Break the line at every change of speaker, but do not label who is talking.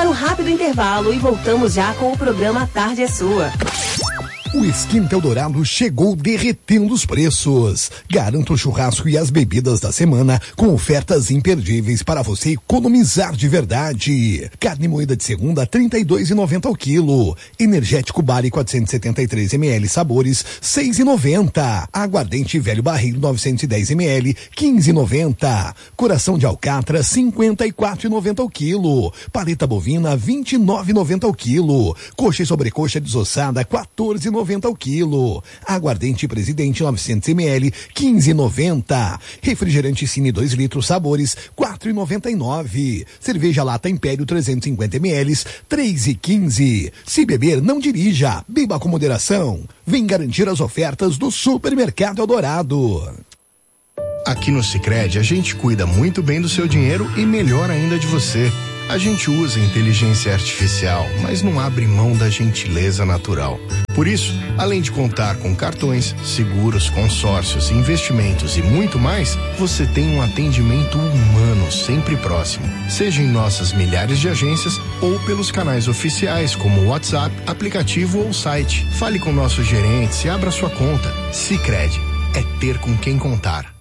para um rápido intervalo e voltamos já com o programa Tarde é Sua.
O Esquenta Eldorado chegou derretendo os preços. Garanta o churrasco e as bebidas da semana com ofertas imperdíveis para você economizar de verdade. Carne moída de segunda, R$32,90 ao quilo. Energético Bari 473 ml sabores, R$6,90. Aguardente Velho Barreiro 910 ml, R$15,90. Coração de alcatra, R$54,90 ao quilo. Paleta bovina, R$29,90 ao quilo. Coxa e sobrecoxa desossada, R$14,90 ao quilo. Aguardente Presidente 900 ml, R$15,90. Refrigerante Cine 2 litros sabores, R$4,99. Cerveja Lata Império 350 ml, R$3,15. Se beber, não dirija. Beba com moderação. Vem garantir as ofertas do Supermercado Eldorado.
Aqui no Sicredi a gente cuida muito bem do seu dinheiro e melhor ainda de você. A gente usa inteligência artificial, mas não abre mão da gentileza natural. Por isso, além de contar com cartões, seguros, consórcios, investimentos e muito mais, você tem um atendimento humano sempre próximo. Seja em nossas milhares de agências ou pelos canais oficiais como WhatsApp, aplicativo ou site. Fale com nossos gerentes e abra sua conta. Sicredi é ter com quem contar.